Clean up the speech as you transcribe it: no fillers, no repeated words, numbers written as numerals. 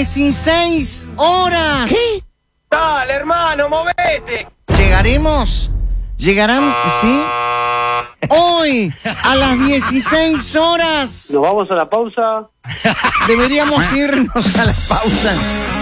16 horas. ¿Qué? Dale, hermano, movete. ¿Llegarán, sí? Hoy, a las 16 horas. Nos vamos a la pausa. Deberíamos irnos a la pausa.